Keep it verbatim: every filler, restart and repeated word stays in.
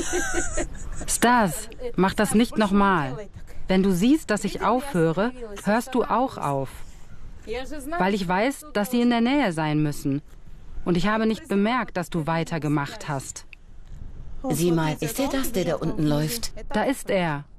Stas, mach das nicht nochmal. Wenn du siehst, dass ich aufhöre, hörst du auch auf. Weil ich weiß, dass sie in der Nähe sein müssen. Und ich habe nicht bemerkt, dass du weitergemacht hast. Sieh mal, ist er das, der da unten läuft? Da ist er.